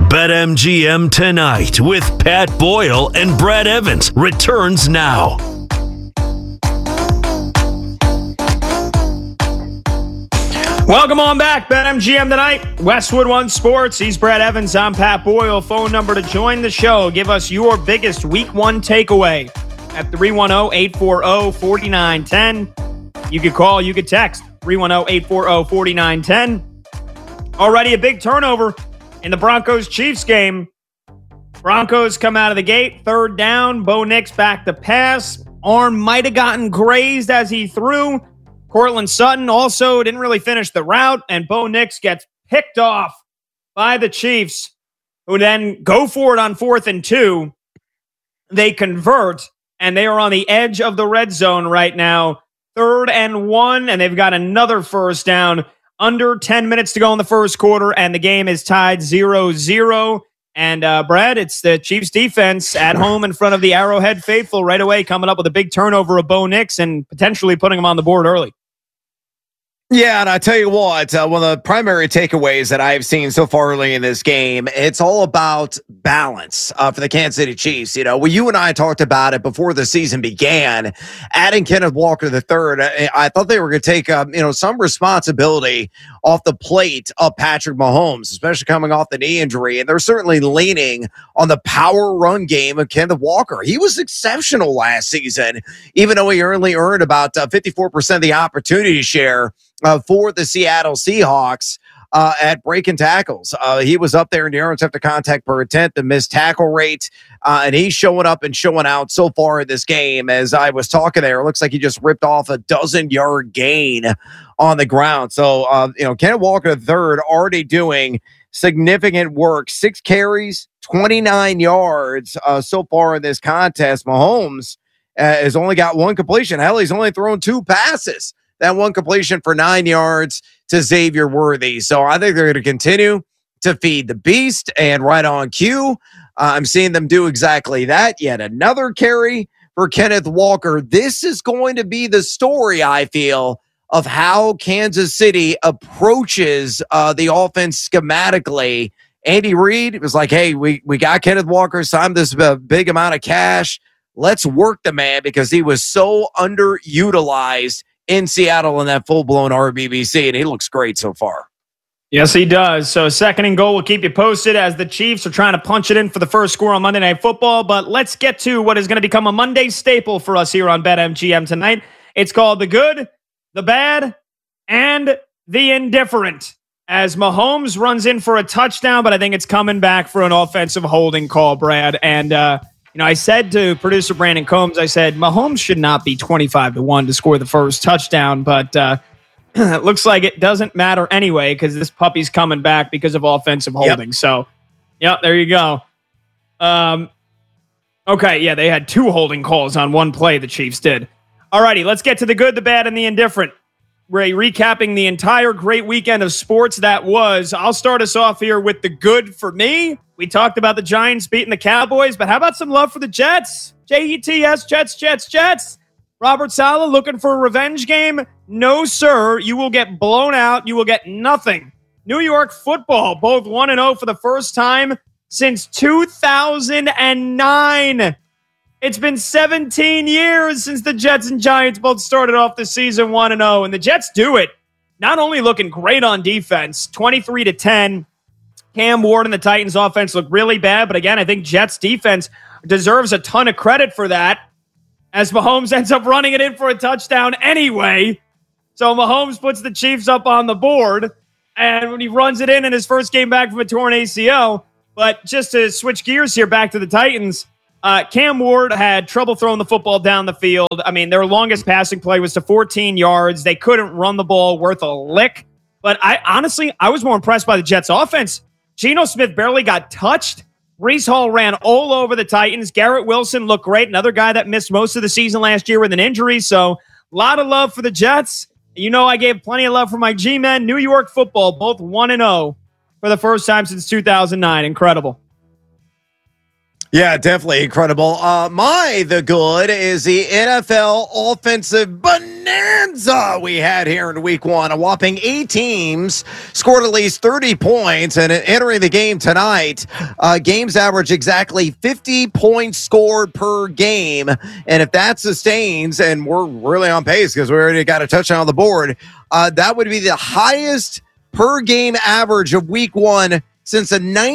BetMGM Tonight with Pat Boyle and Brad Evans returns now. Welcome on back, BetMGM Tonight, Westwood One Sports. He's Brad Evans. I'm Pat Boyle. Phone number to join the show. Give us your biggest Week 1 takeaway at 310-840-4910. You could call, you could text 310-840-4910. Already a big turnover in the Broncos-Chiefs game. Broncos come out of the gate, third down. Bo Nix back to pass. Arm might have gotten grazed as he threw. Cortland Sutton also didn't really finish the route, and Bo Nix gets picked off by the Chiefs, who then go for it on 4th and 2. They convert, and they are on the edge of the red zone right now. 3rd and 1, and they've got another first down. Under 10 minutes to go in the first quarter, and the game is tied 0-0. And, Brad, it's the Chiefs defense at home in front of the Arrowhead faithful right away, coming up with a big turnover of Bo Nix and potentially putting him on the board early. Yeah, and I tell you what, one of the primary takeaways that I've seen so far early in this game, it's all about balance for the Kansas City Chiefs. You know, you and I talked about it before the season began. Adding Kenneth Walker III, I thought they were going to take some responsibility off the plate of Patrick Mahomes, especially coming off the knee injury. And they're certainly leaning on the power run game of Kenneth Walker. He was exceptional last season, even though he only earned about 54% of the opportunity share for the Seattle Seahawks at breaking tackles. He was up there in the yards after contact per attempt, the missed tackle rate, and he's showing up and showing out so far in this game. As I was talking there, it looks like he just ripped off a 12-yard gain on the ground. So, Kenneth Walker III already doing significant work. 6 carries, 29 yards so far in this contest. Mahomes has only got 1 completion. Hell, he's only thrown 2 passes. That 1 completion for 9 yards to Xavier Worthy. So I think they're going to continue to feed the beast, and right on cue, I'm seeing them do exactly that. Yet another carry for Kenneth Walker. This is going to be the story, I feel, of how Kansas City approaches the offense schematically. Andy Reid was like, hey, we got Kenneth Walker, signed this big amount of cash. Let's work the man, because he was so underutilized in Seattle in that full-blown RBBC, and he looks great so far. Yes, he does. So 2nd and goal, we'll keep you posted as the Chiefs are trying to punch it in for the first score on Monday Night Football. But let's get to what is going to become a Monday staple for us here on BetMGM tonight. It's called The Good, The Bad, and The Indifferent. As Mahomes runs in for a touchdown, but I think it's coming back for an offensive holding call, Brad. And, I said to producer Brandon Combs, I said, Mahomes should not be 25-1 to score the first touchdown, but it looks like it doesn't matter anyway, because this puppy's coming back because of offensive holding. Yep. So, there you go. Okay, yeah, they had 2 holding calls on 1 play, the Chiefs did. Alrighty, let's get to the good, the bad, and the indifferent. We're recapping the entire great weekend of sports that was. I'll start us off here with the good for me. We talked about the Giants beating the Cowboys, but how about some love for the Jets? Jets, Jets. Robert Saleh looking for a revenge game? No, sir. You will get blown out. You will get nothing. New York football, both 1-0 for the first time since 2009. It's been 17 years since the Jets and Giants both started off the season 1-0, and the Jets do it. Not only looking great on defense, 23-10. Cam Ward and the Titans offense look really bad, but again, I think Jets defense deserves a ton of credit for that, as Mahomes ends up running it in for a touchdown anyway. So Mahomes puts the Chiefs up on the board, and when he runs it in his first game back from a torn ACL. But just to switch gears here back to the Titans, Cam Ward had trouble throwing the football down the field. I mean, their longest passing play was to 14 yards. They couldn't run the ball worth a lick. But I was more impressed by the Jets' offense. Geno Smith barely got touched. Breece Hall ran all over the Titans. Garrett Wilson looked great. Another guy that missed most of the season last year with an injury. So a lot of love for the Jets. I gave plenty of love for my G-men. New York football, both 1-0 for the first time since 2009. Incredible. Yeah, definitely incredible. The good is the NFL offensive bonanza we had here in week one. A whopping 8 teams scored at least 30 points, and entering the game tonight, games average exactly 50 points scored per game. And if that sustains, and we're really on pace because we already got a touchdown on the board, that would be the highest per game average of week one since the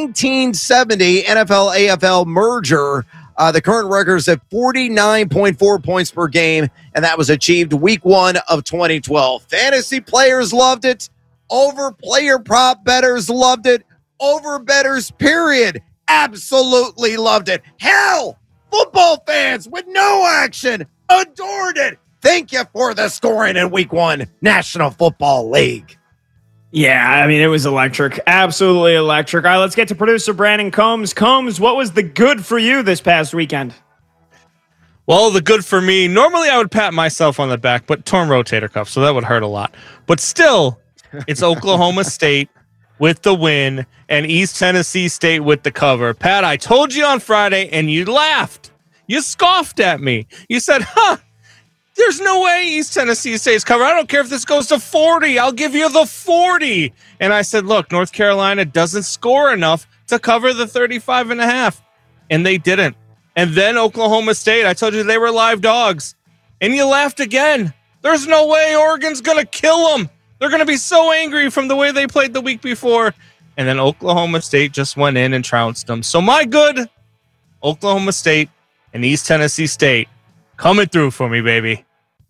1970 NFL-AFL merger. The current record is at 49.4 points per game, and that was achieved week one of 2012. Fantasy players loved it. Over player prop bettors loved it. Over bettors, period, absolutely loved it. Hell, football fans with no action adored it. Thank you for the scoring in week one, National Football League. Yeah, I mean, it was electric. Absolutely electric. All right, let's get to producer Brandon Combs. Combs, what was the good for you this past weekend? Well, the good for me, normally I would pat myself on the back, but torn rotator cuff, so that would hurt a lot. But still, it's Oklahoma State with the win and East Tennessee State with the cover. Pat, I told you on Friday, and you laughed. You scoffed at me. You said, there's no way East Tennessee State's covered. I don't care if this goes to 40. I'll give you the 40. And I said, look, North Carolina doesn't score enough to cover the 35.5. And they didn't. And then Oklahoma State, I told you they were live dogs. And you laughed again. There's no way Oregon's going to kill them. They're going to be so angry from the way they played the week before. And then Oklahoma State just went in and trounced them. So my good, Oklahoma State and East Tennessee State. Coming through for me, baby.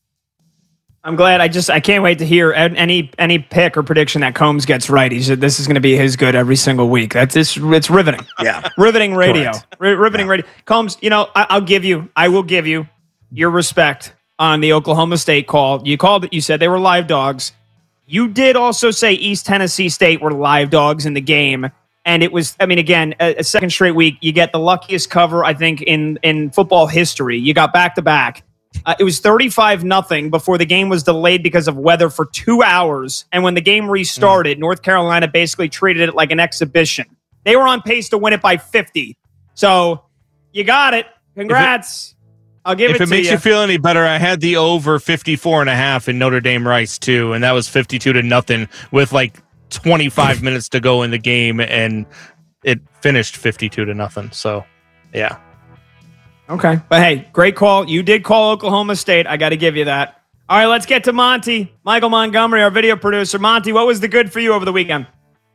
I'm glad. I can't wait to hear any pick or prediction that Combs gets right. This is going to be his good every single week. It's riveting. Yeah, riveting radio. Riveting radio. Combs, I will give you your respect on the Oklahoma State call. You called it. You said they were live dogs. You did also say East Tennessee State were live dogs in the game. And it was, again, a second straight week. You get the luckiest cover, I think, in football history. You got back-to-back. It was 35-0 before the game was delayed because of weather for 2 hours. And when the game restarted, North Carolina basically treated it like an exhibition. They were on pace to win it by 50. So you got it. Congrats. I'll give it to you. If it makes you feel any better, I had the over 54.5 in Notre Dame Rice, too. And that was 52-0 with 25 minutes to go in the game, and it finished 52-0. So, yeah. Okay. But hey, great call. You did call Oklahoma State. I got to give you that. All right, let's get to Monty. Michael Montgomery, our video producer. Monty, what was the good for you over the weekend?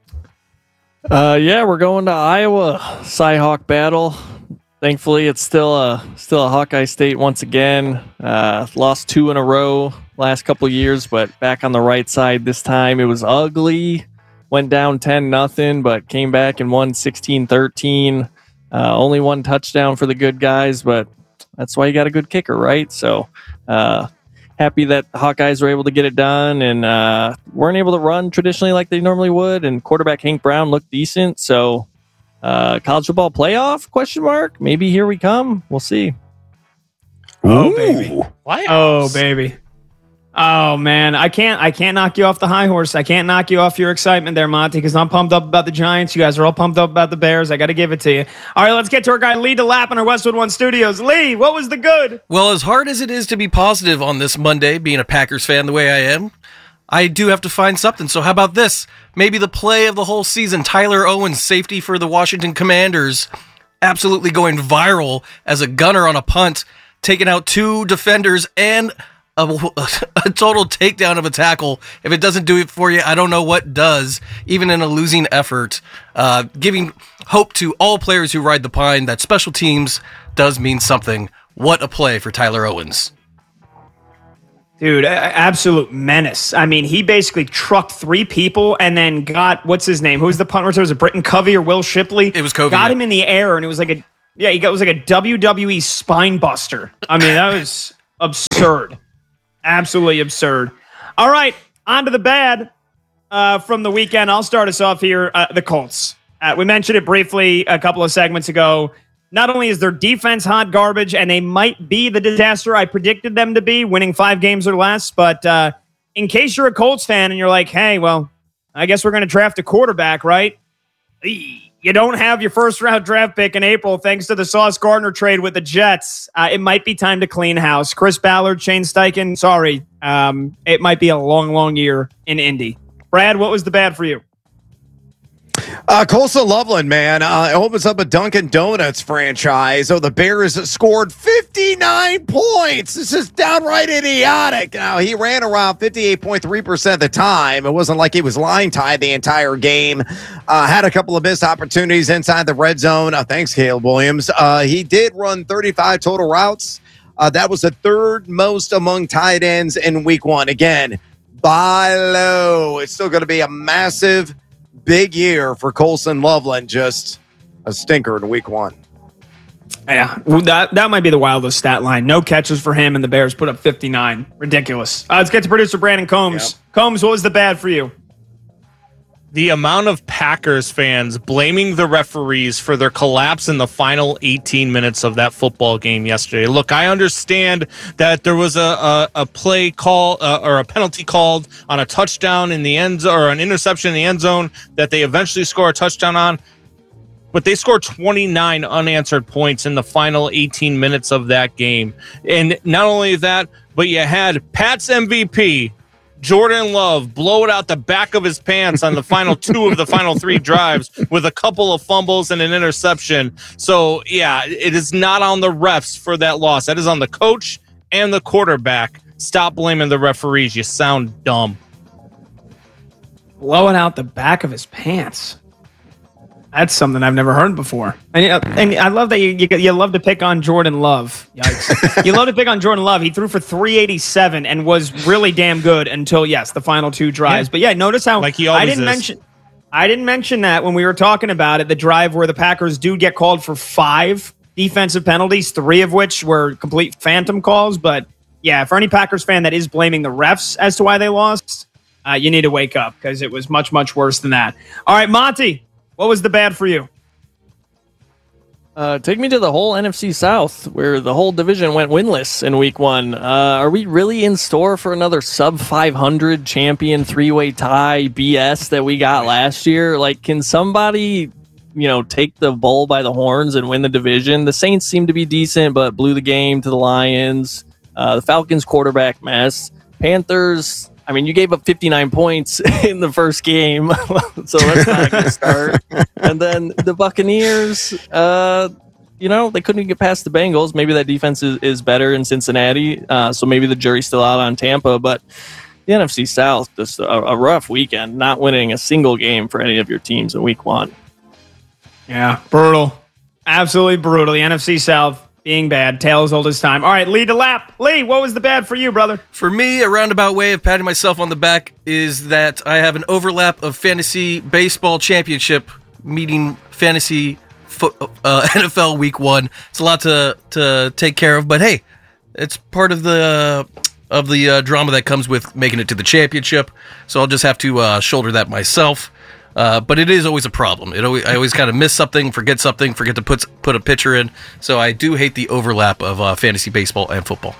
Yeah, we're going to Iowa. Cy-Hawk battle. Thankfully, it's still a Hawkeye State once again. Lost 2 in a row last couple years, but back on the right side this time. It was ugly. Went down 10-0, but came back and won 16-13. Only one touchdown for the good guys, but that's why you got a good kicker, right? So happy that the Hawkeyes were able to get it done and weren't able to run traditionally like they normally would. And quarterback Hank Brown looked decent. So college football playoff, question mark? Maybe here we come. We'll see. Oh, baby. Playoffs. Oh, baby. Oh, man. I can't knock you off the high horse. I can't knock you off your excitement there, Monty, because I'm pumped up about the Giants. You guys are all pumped up about the Bears. I got to give it to you. All right, let's get to our guy, Lee DeLapp in our Westwood One Studios. Lee, what was the good? Well, as hard as it is to be positive on this Monday, being a Packers fan the way I am, I do have to find something. So how about this? Maybe the play of the whole season, Tyler Owens, safety for the Washington Commanders, absolutely going viral as a gunner on a punt, taking out 2 defenders and a total takedown of a tackle. If it doesn't do it for you, I don't know what does, even in a losing effort. Giving hope to all players who ride the pine that special teams does mean something. What a play for Tyler Owens. Dude, absolute menace. He basically trucked 3 people and then got, what's his name? Who's the punt returner? Was it Britton Covey or Will Shipley? It was Covey. Got him in the air, and it was like a WWE spine buster. That was absurd. Absolutely absurd. All right, on to the bad from the weekend. I'll start us off here. The Colts. We mentioned it briefly a couple of segments ago. Not only is their defense hot garbage, and they might be the disaster I predicted them to be, winning 5 games or less, but in case you're a Colts fan and you're like, hey, well, I guess we're going to draft a quarterback, right? you don't have your first-round draft pick in April thanks to the Sauce Gardner trade with the Jets. It might be time to clean house. Chris Ballard, Shane Steichen, sorry. It might be a long, long year in Indy. Brad, what was the bad for you? Colson Loveland, man, it opens up a Dunkin' Donuts franchise. Oh, the Bears scored 59 points. This is downright idiotic. Now, he ran around 58.3% of the time. It wasn't like he was line tied the entire game. Had a couple of missed opportunities inside the red zone. Thanks, Caleb Williams. He did run 35 total routes. That was the third most among tight ends in week one. Again, buy low. It's still going to be a massive big year for Colson Loveland, just a stinker in week one. Yeah, that might be the wildest stat line. No catches for him, and the Bears put up 59. Ridiculous. Let's get to producer Brandon Combs. Yep. Combs, what was the bad for you? The amount of Packers fans blaming the referees for their collapse in the final 18 minutes of that football game yesterday. Look, I understand that there was a play call or a penalty called on a touchdown in the end zone, or an interception in the end zone that they eventually score a touchdown on. But they scored 29 unanswered points in the final 18 minutes of that game. And not only that, but you had Pat's MVP, Jordan Love, blow it out the back of his pants on the final two of the final three drives with a couple of fumbles and an interception. So, yeah, it is not on the refs for that loss. That is on the coach and the quarterback. Stop blaming the referees. You sound dumb. Blowing out the back of his pants. That's something I've never heard before. And I love that you love to pick on Jordan Love. Yikes. You love to pick on Jordan Love. He threw for 387 and was really damn good until, yes, the final two drives. Yeah. But yeah, notice how like he always I didn't mention that when we were talking about it, the drive where the Packers do get called for 5 defensive penalties, 3 of which were complete phantom calls. But yeah, for any Packers fan that is blaming the refs as to why they lost, you need to wake up because it was much, much worse than that. All right, Monty. What was the bad for you? Take me to the whole NFC South, where the whole division went winless in week one. Are we really in store for another sub-500 champion 3-way tie BS that we got last year? Like, can somebody, take the bull by the horns and win the division? The Saints seem to be decent, but blew the game to the Lions. The Falcons quarterback mess. Panthers, you gave up 59 points in the first game, so that's not a good start. And then the Buccaneers, they couldn't get past the Bengals. Maybe that defense is better in Cincinnati, so maybe the jury's still out on Tampa. But the NFC South, just a rough weekend, not winning a single game for any of your teams in week one. Yeah, brutal. Absolutely brutal. The NFC South being bad. Tale as old as time. All right, Lee DeLapp. Lee, what was the bad for you, brother? For me, a roundabout way of patting myself on the back is that I have an overlap of fantasy baseball championship meeting fantasy NFL week one. It's a lot to take care of, but hey, it's part of the drama that comes with making it to the championship. So I'll just have to shoulder that myself. But it is always a problem. I always kind of miss something, forget to put a pitcher in. So I do hate the overlap of fantasy baseball and football.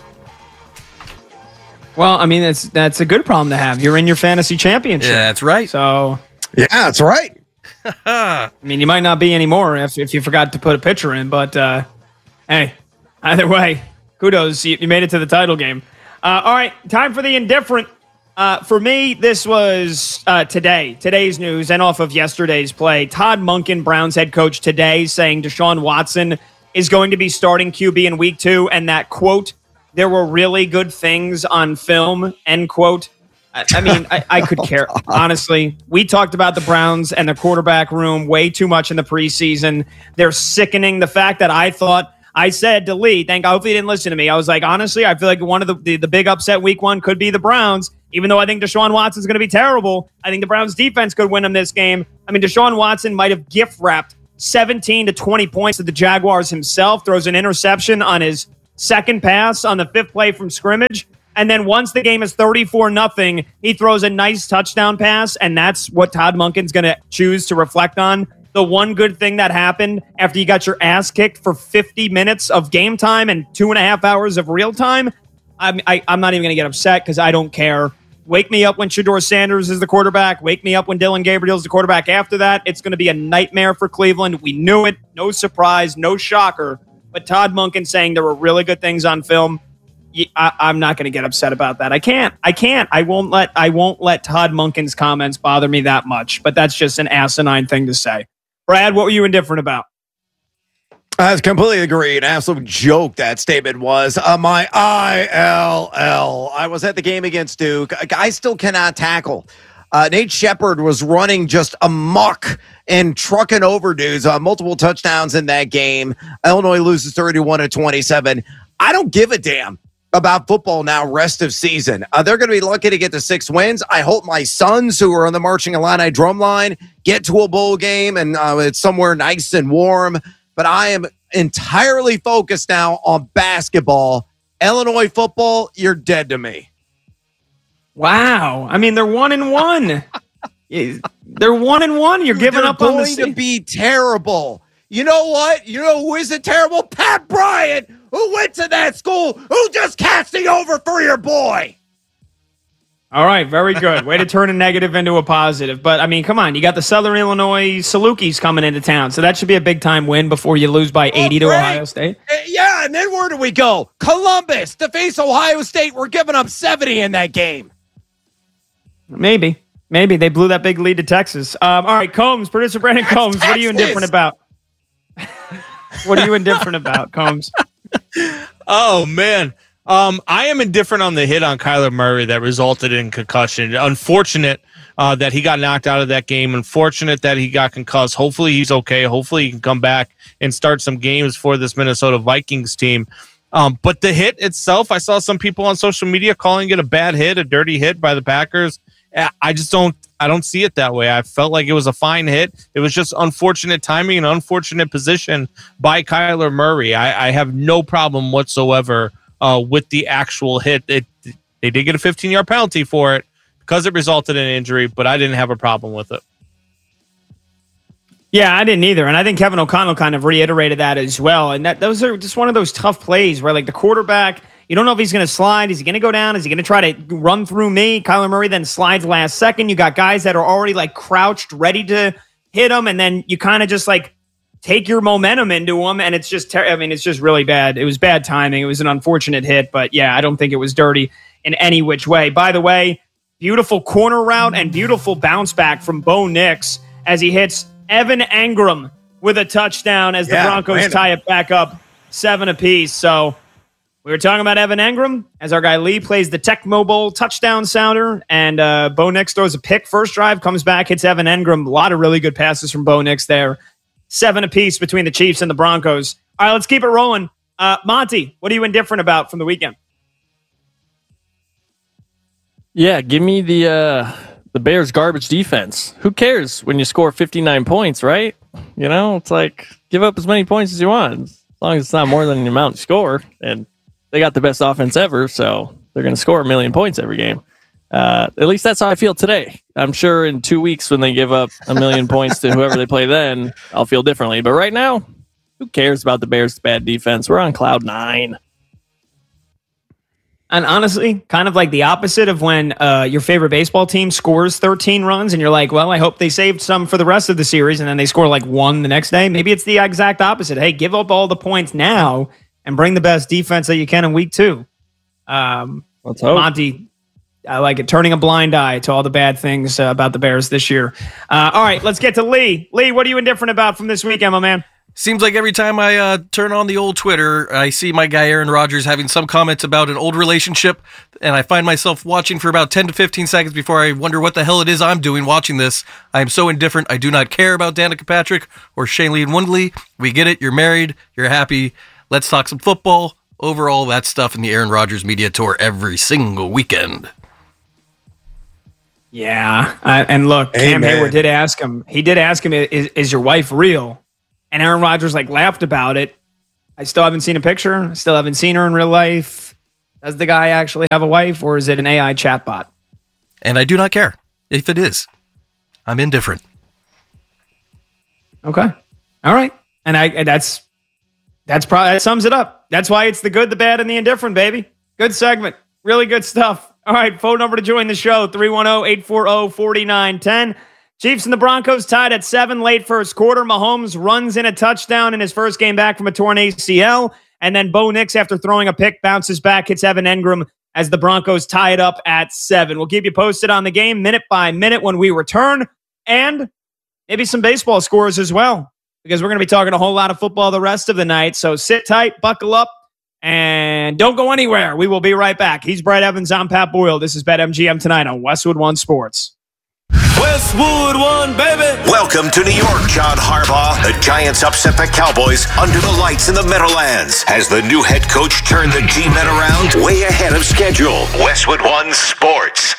Well, that's a good problem to have. You're in your fantasy championship. Yeah, that's right. So yeah, that's right. You might not be anymore if you forgot to put a pitcher in. But hey, either way, kudos. You made it to the title game. All right, time for the indifferent. For me, this was today's news and off of yesterday's play. Todd Monken, Browns head coach, today saying Deshaun Watson is going to be starting QB in week 2 and that, quote, there were really good things on film, end quote. I could care. Honestly, we talked about the Browns and the quarterback room way too much in the preseason. They're sickening. The fact that I said to Lee, hopefully he didn't listen to me. I was like, honestly, I feel like one of the big upset week 1 could be the Browns. Even though I think Deshaun Watson's going to be terrible, I think the Browns defense could win them this game. Deshaun Watson might have gift-wrapped 17 to 20 points to the Jaguars himself, throws an interception on his second pass on the 5th play from scrimmage. And then once the game is 34-0, he throws a nice touchdown pass, and that's what Todd Monken's going to choose to reflect on. The one good thing that happened after you got your ass kicked for 50 minutes of game time and 2.5 hours of real time, I'm not even going to get upset because I don't care. Wake me up when Shedeur Sanders is the quarterback. Wake me up when Dylan Gabriel's the quarterback. After that, it's going to be a nightmare for Cleveland. We knew it. No surprise, no shocker. But Todd Monken saying there were really good things on film. I'm not going to get upset about that. I can't. I won't let Todd Monken's comments bother me that much. But that's just an asinine thing to say. Brad, what were you indifferent about? I completely agree. An absolute joke that statement was. My ILL. I was at the game against Duke. I still cannot tackle. Nate Shepard was running just amok and trucking over dudes on multiple touchdowns in that game. Illinois loses 31-27. I don't give a damn about football now rest of season. They're going to be lucky to get to 6 wins. I hope my sons, who are on the Marching Illini drum line, get to a bowl game and it's somewhere nice and warm. But I am entirely focused now on basketball. Illinois football, you're dead to me. Wow. I mean, they're 1-1. They're 1-1. You're giving up on the season. Going to be terrible. You know what? You know who isn't terrible? Pat Bryant, who went to that school, who just casting over for your boy. All right, very good. Way to turn a negative into a positive. But, I mean, come on. You got the Southern Illinois Salukis coming into town, so that should be a big-time win before you lose by 80 to Ohio State. Yeah, and then where do we go? Columbus to face Ohio State. We're giving up 70 in that game. Maybe. They blew that big lead to Texas. All right, Combs, producer Brandon Combs, what are you indifferent about? What are you indifferent about, Combs? Oh, man. I am indifferent on the hit on Kyler Murray that resulted in concussion. Unfortunate that he got knocked out of that game. Unfortunate that he got concussed. Hopefully he's okay. Hopefully he can come back and start some games for this Minnesota Vikings team. But the hit itself, I saw some people on social media calling it a bad hit, a dirty hit by the Packers. I don't see it that way. I felt like it was a fine hit. It was just unfortunate timing and unfortunate position by Kyler Murray. I have no problem whatsoever with the actual hit. They did get a 15-yard penalty for it because it resulted in injury, but I didn't have a problem with it. Yeah, I didn't either. And I think Kevin O'Connell kind of reiterated that as well. And those are just one of those tough plays where, like, the quarterback, you don't know if he's going to slide. Is he going to go down? Is he going to try to run through me? Kyler Murray then slides last second. You got guys that are already, like, crouched, ready to hit him. And then you kind of just, like, take your momentum into him. And it's just, it's just really bad. It was bad timing. It was an unfortunate hit. But, yeah, I don't think it was dirty in any which way. By the way, beautiful corner route and beautiful bounce back from Bo Nix as he hits Evan Engram with a touchdown as the Broncos tie it back up 7 apiece. So we were talking about Evan Engram as our guy Lee plays the Tecmo Bowl touchdown sounder, and Bo Nix throws a pick first drive, comes back, hits Evan Engram. A lot of really good passes from Bo Nix there. 7 apiece between the Chiefs and the Broncos. All right, let's keep it rolling. Monty, what are you indifferent about from the weekend? Yeah, give me the Bears' garbage defense. Who cares when you score 59 points, right? You know, it's like, give up as many points as you want, as long as it's not more than the amount you score. And they got the best offense ever, so they're going to score 1 million points every game. At least that's how I feel today. I'm sure in 2 weeks when they give up 1 million points to whoever they play then, I'll feel differently. But right now, who cares about the Bears' bad defense? We're on cloud 9. And honestly, kind of like the opposite of when your favorite baseball team scores 13 runs and you're like, well, I hope they saved some for the rest of the series, and then they score like 1 the next day. Maybe it's the exact opposite. Hey, give up all the points now and bring the best defense that you can in week 2. Let's hope. Monty, I like it. Turning a blind eye to all the bad things about the Bears this year. All right, let's get to Lee. Lee, what are you indifferent about from this weekend, my man? Seems like every time I turn on the old Twitter, I see my guy Aaron Rodgers having some comments about an old relationship, and I find myself watching for about 10 to 15 seconds before I wonder what the hell it is I'm doing watching this. I am so indifferent. I do not care about Danica Patrick or Shailene Woodley. We get it. You're married. You're happy. Let's talk some football. Overall, that stuff in the Aaron Rodgers media tour every single weekend. Yeah, and look, Cam Hayward did ask him. He did ask him, is your wife real? And Aaron Rodgers laughed about it. I still haven't seen a picture. I still haven't seen her in real life. Does the guy actually have a wife, or is it an AI chatbot? And I do not care if it is. I'm indifferent. Okay. All right. And that's probably, that sums it up. That's why it's the good, the bad, and the indifferent, baby. Good segment. Really good stuff. All right, phone number to join the show, 310-840-4910. Chiefs and the Broncos tied at 7 late first quarter. Mahomes runs in a touchdown in his first game back from a torn ACL. And then Bo Nix, after throwing a pick, bounces back, hits Evan Engram as the Broncos tie it up at 7. We'll keep you posted on the game minute by minute when we return. And maybe some baseball scores as well, because we're going to be talking a whole lot of football the rest of the night. So sit tight, buckle up, and don't go anywhere. We will be right back. He's Brett Evans. I'm Pat Boyle. This is BetMGM tonight on Westwood One Sports. Westwood One, baby. Welcome to New York, John Harbaugh. The Giants upset the Cowboys under the lights in the Meadowlands. Has the new head coach turned the G-Men around? Way ahead of schedule. Westwood One Sports.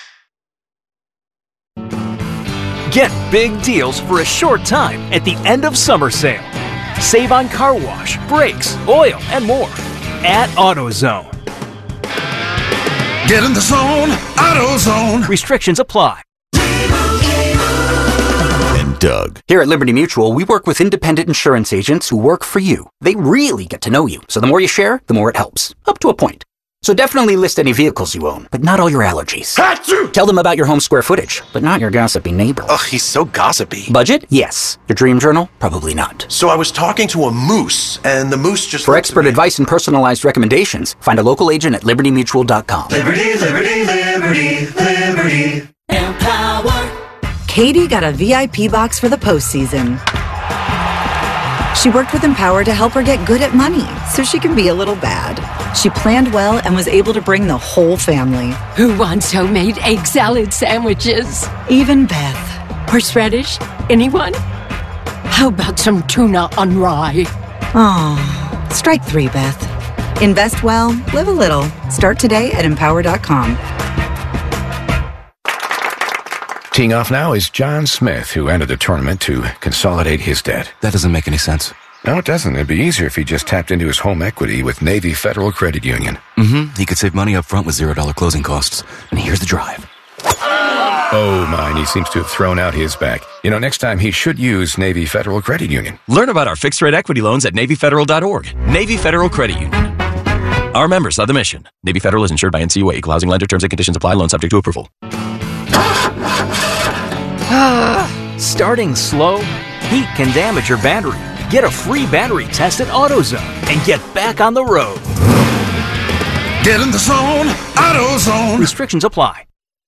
Get big deals for a short time at the end of summer sale. Save on car wash, brakes, oil, and more at AutoZone. Get in the zone, AutoZone. Restrictions apply. Doug. Here at Liberty Mutual, we work with independent insurance agents who work for you. They really get to know you, so the more you share, the more it helps. Up to a point. So definitely list any vehicles you own, but not all your allergies. Achoo! Tell them about your home square footage, but not your gossipy neighbor. Ugh, he's so gossipy. Budget? Yes. Your dream journal? Probably not. So I was talking to a moose, and the moose just... For expert advice and personalized recommendations, find a local agent at libertymutual.com. Liberty, liberty, liberty, liberty. Empower. Katie got a VIP box for the postseason. She worked with Empower to help her get good at money so she can be a little bad. She planned well and was able to bring the whole family. Who wants homemade egg salad sandwiches? Even Beth. Horseradish? Anyone? How about some tuna on rye? Oh, strike 3, Beth. Invest well, live a little. Start today at Empower.com. Teeing off now is John Smith, who entered the tournament to consolidate his debt. That doesn't make any sense. No, it doesn't. It'd be easier if he just tapped into his home equity with Navy Federal Credit Union. He could save money up front with $0 closing costs. And here's the drive. Oh, mine. He seems to have thrown out his back. You know, next time he should use Navy Federal Credit Union. Learn about our fixed-rate equity loans at NavyFederal.org. Navy Federal Credit Union. Our members of the mission. Navy Federal is insured by NCUA. Equal housing lender. Terms and conditions apply. Loan subject to approval. Starting slow? Heat can damage your battery. Get a free battery test at AutoZone and get back on the road. Get in the zone, AutoZone. Restrictions apply.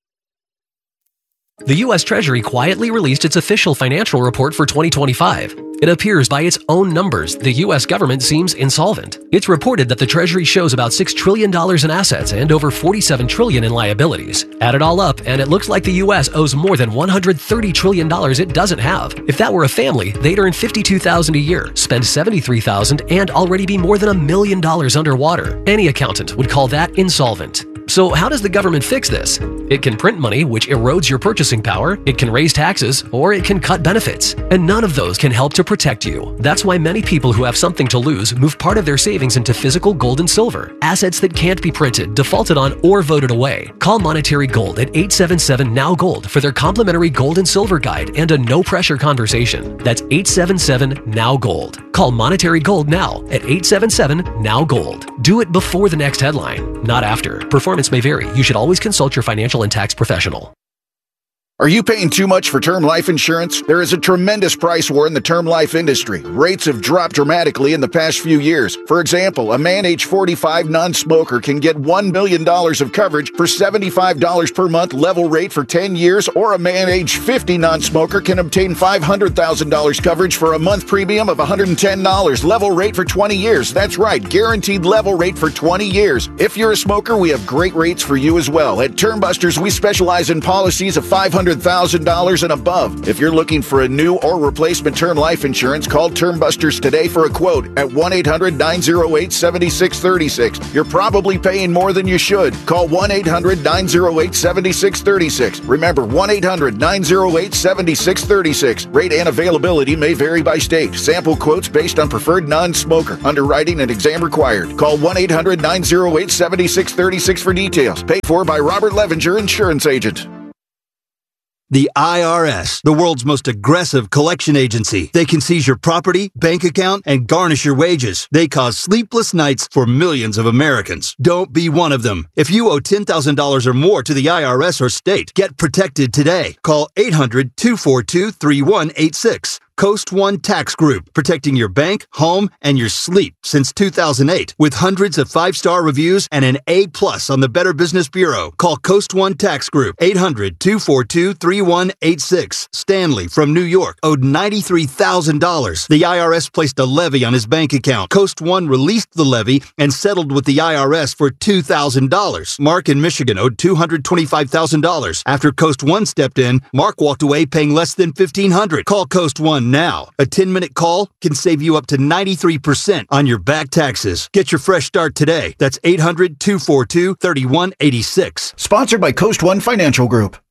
The U.S. Treasury quietly released its official financial report for 2025. It appears by its own numbers, the U.S. government seems insolvent. It's reported that the Treasury shows about $6 trillion in assets and over $47 trillion in liabilities. Add it all up, and it looks like the U.S. owes more than $130 trillion it doesn't have. If that were a family, they'd earn $52,000 a year, spend $73,000, and already be more than $1 million underwater. Any accountant would call that insolvent. So how does the government fix this? It can print money, which erodes your purchasing power, it can raise taxes, or it can cut benefits. And none of those can help to protect you. That's why many people who have something to lose move part of their savings into physical gold and silver, assets that can't be printed, defaulted on, or voted away. Call Monetary Gold at 877-NOW-GOLD for their complimentary gold and silver guide and a no-pressure conversation. That's 877-NOW-GOLD. Call Monetary Gold now at 877-NOW-GOLD. Do it before the next headline, not after. Performance may vary. You should always consult your financial and tax professional. Are you paying too much for term life insurance? There is a tremendous price war in the term life industry. Rates have dropped dramatically in the past few years. For example, a man age 45 non-smoker can get $1 million of coverage for $75 per month level rate for 10 years, or a man age 50 non-smoker can obtain $500,000 coverage for a month premium of $110 level rate for 20 years. That's right, guaranteed level rate for 20 years. If you're a smoker, we have great rates for you as well. At Term Busters, we specialize in policies of $500,000 and above. If you're looking for a new or replacement term life insurance, call Term Busters today for a quote at 1-800-908-7636. You're probably paying more than you should. Call 1-800-908-7636. Remember, 1-800-908-7636. Rate and availability may vary by state. Sample quotes based on preferred non-smoker. Underwriting and exam required. Call 1-800-908-7636 for details. Paid for by Robert Levinger, Insurance Agent. The IRS, the world's most aggressive collection agency. They can seize your property, bank account, and garnish your wages. They cause sleepless nights for millions of Americans. Don't be one of them. If you owe $10,000 or more to the IRS or state, get protected today. Call 800-242-3186. Coast One Tax Group, protecting your bank, home, and your sleep since 2008. With hundreds of 5-star reviews and an A+ on the Better Business Bureau. Call Coast One Tax Group, 800-242-3186. Stanley from New York owed $93,000. The IRS placed a levy on his bank account. Coast One released the levy and settled with the IRS for $2,000. Mark in Michigan owed $225,000. After Coast One stepped in, Mark walked away paying less than $1,500. Call Coast One now. A 10-minute call can save you up to 93% on your back taxes. Get your fresh start today. That's 800-242-3186. Sponsored by Coast One Financial Group.